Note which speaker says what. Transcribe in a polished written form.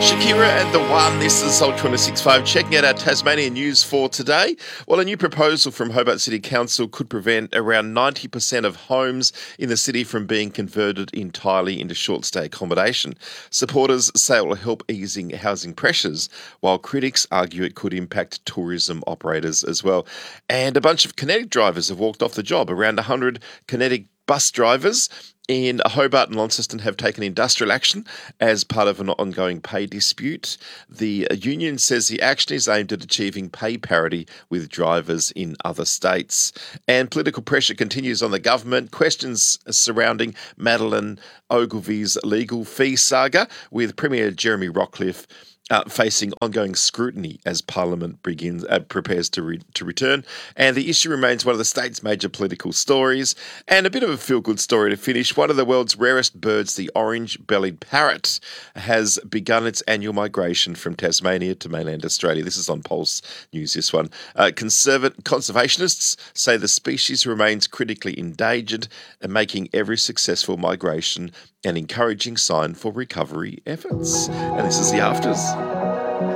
Speaker 1: Shakira and the One, this is Soul 26.5. Checking out our Tasmanian news for today. Well, a new proposal from Hobart City Council could prevent around 90% of homes in the city from being converted entirely into short-stay accommodation. Supporters say it will help easing housing pressures, while critics argue it could impact tourism operators as well. And a bunch of kinetic drivers have walked off the job. Around 100 kinetic bus drivers in Hobart and Launceston have taken industrial action as part of an ongoing pay dispute. The union says the action is aimed at achieving pay parity with drivers in other states. And political pressure continues on the government. Questions surrounding Madeleine Ogilvy's legal fee saga, with Premier Jeremy Rockliff facing ongoing scrutiny as Parliament prepares to return. And the issue remains one of the state's major political stories. And a bit of a feel-good story to finish. One of the world's rarest birds, the orange-bellied parrot, has begun its annual migration from Tasmania to mainland Australia. This is on Pulse News, this one. Conservationists say the species remains critically endangered, and making every successful migration an encouraging sign for recovery efforts. And this is The Afters.